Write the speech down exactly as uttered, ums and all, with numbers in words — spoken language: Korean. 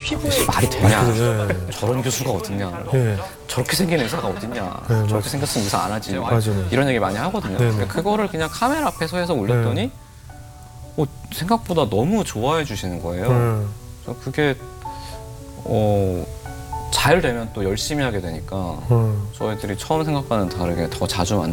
피부에 말이 되냐? 네. 저런 교수가 어딨냐? 네. 저렇게 생긴 의사가 어딨냐? 네, 저렇게 맞아요. 생겼으면 의사 안 하지. 맞아요. 이런 얘기 많이 하거든요. 네, 네. 근데 그거를 그냥 카메라 앞에서 해서 올렸더니 어, 생각보다 너무 좋아해 주시는 거예요. 네. 그래서 그게 어, 잘 되면 또 열심히 하게 되니까 네. 저희들이 처음 생각과는 다르게 더 자주 만